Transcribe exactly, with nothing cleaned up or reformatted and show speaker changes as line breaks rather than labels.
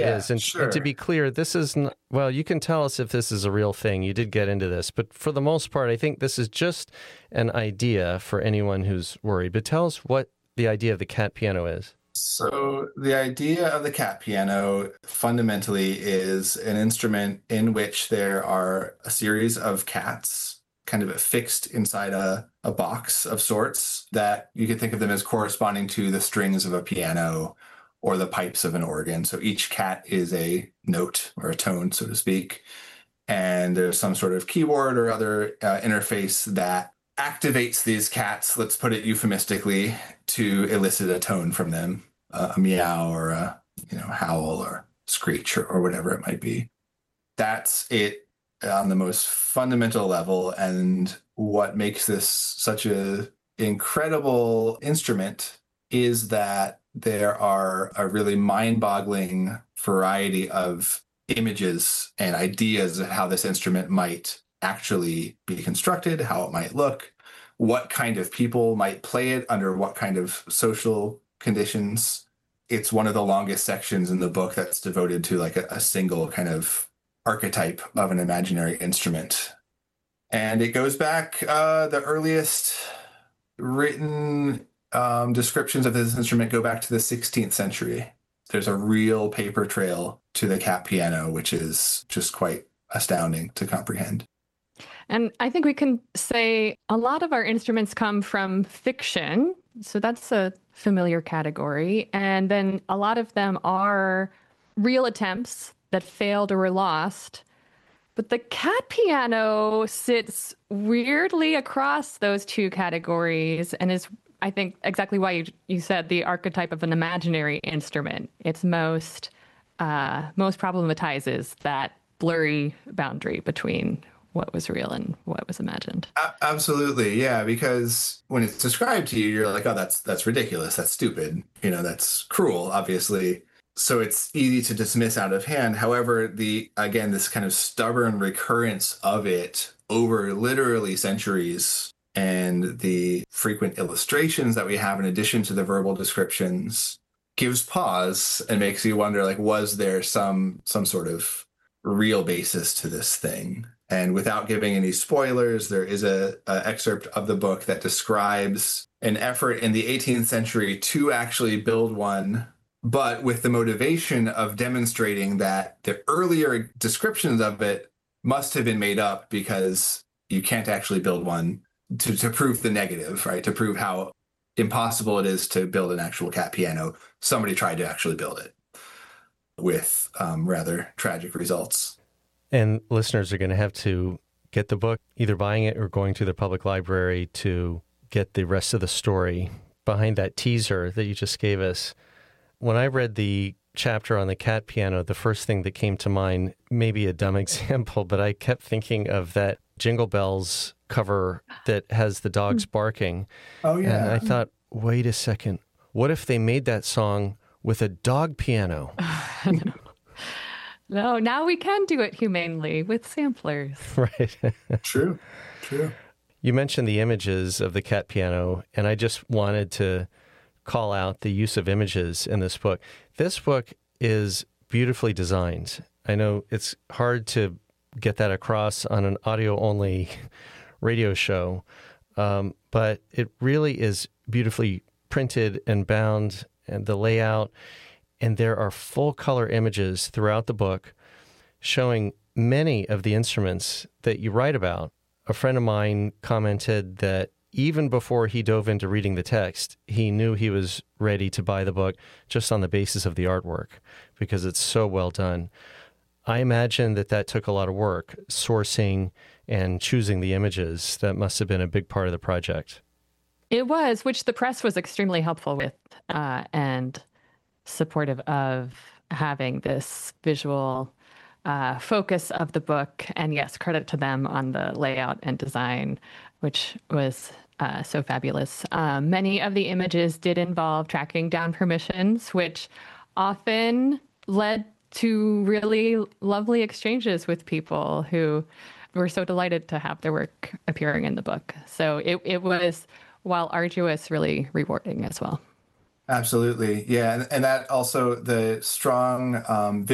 yeah,
is. And,
sure.
and to be clear, this is, n- well, you can tell us if this is a real thing. You did get into this. But for the most part, I think this is just an idea for anyone who's worried. But tell us what the idea of the cat piano is.
So the idea of the cat piano fundamentally is an instrument in which there are a series of cats kind of fixed inside a, a box of sorts that you could think of them as corresponding to the strings of a piano or the pipes of an organ. So each cat is a note or a tone, so to speak. And there's some sort of keyboard or other uh, interface that activates these cats, let's put it euphemistically, to elicit a tone from them, uh, a meow or a you know howl or screech or, or whatever it might be. That's it on the most fundamental level, and what makes this such a incredible instrument is that there are a really mind-boggling variety of images and ideas of how this instrument might actually be constructed, how it might look, what kind of people might play it under what kind of social conditions. It's one of the longest sections in the book that's devoted to like a, a single kind of archetype of an imaginary instrument. And it goes back, uh, the earliest written um, descriptions of this instrument go back to the sixteenth century. There's a real paper trail to the cat piano, which is just quite astounding to comprehend.
And I think we can say a lot of our instruments come from fiction. So that's a familiar category. And then a lot of them are real attempts that failed or were lost. But the cat piano sits weirdly across those two categories and is, I think, exactly why you, you said the archetype of an imaginary instrument. It's most, uh, most problematizes that blurry boundary between what was real and what was imagined.
Absolutely, yeah, because when it's described to you, you're like, oh, that's that's ridiculous, that's stupid, you know, that's cruel, obviously. So it's easy to dismiss out of hand. However, the again, this kind of stubborn recurrence of it over literally centuries and the frequent illustrations that we have in addition to the verbal descriptions gives pause and makes you wonder, like, was there some some sort of real basis to this thing? And without giving any spoilers, there is a, a excerpt of the book that describes an effort in the eighteenth century to actually build one, but with the motivation of demonstrating that the earlier descriptions of it must have been made up because you can't actually build one to, to prove the negative, right? To prove how impossible it is to build an actual cat piano. Somebody tried to actually build it with um, rather tragic results.
And listeners are going to have to get the book, either buying it or going to the public library to get the rest of the story behind that teaser that you just gave us. When I read the chapter on the cat piano, the first thing that came to mind, maybe a dumb example, but I kept thinking of that Jingle Bells cover that has the dogs barking.
Oh, yeah.
And I thought, wait a second, what if they made that song with a dog piano?
no. no, now we can do it humanely with samplers.
Right.
True, true.
You mentioned the images of the cat piano, and I just wanted to call out the use of images in this book. This book is beautifully designed. I know it's hard to get that across on an audio-only radio show, um, but it really is beautifully printed and bound, and the layout, and there are full-color images throughout the book showing many of the instruments that you write about. A friend of mine commented that even before he dove into reading the text, he knew he was ready to buy the book just on the basis of the artwork because it's so well done. I imagine that that took a lot of work, sourcing and choosing the images. That must have been a big part of the project.
It was, which the press was extremely helpful with uh, and supportive of having this visual uh, focus of the book. And yes, credit to them on the layout and design, which was uh, so fabulous. Um, many of the images did involve tracking down permissions, which often led to really lovely exchanges with people who were so delighted to have their work appearing in the book. So it, it was, while arduous, really rewarding as well.
Absolutely. Yeah. And, and that also, the strong um,